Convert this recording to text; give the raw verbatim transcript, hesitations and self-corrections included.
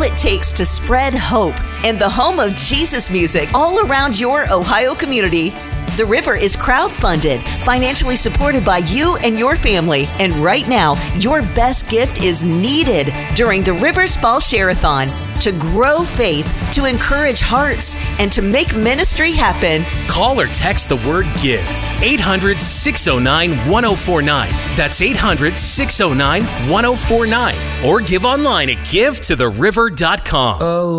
it takes to spread hope and the home of Jesus music all around your Ohio community. The River is crowdfunded, financially supported by you and your family. And right now, your best gift is needed during the River's Fall Share-a-thon to grow faith, to encourage hearts, and to make ministry happen. Call or text the word GIVE. eight hundred, six oh nine, one oh four nine. That's eight hundred, six oh nine, one oh four nine. Or give online at give to the river dot com. Oh.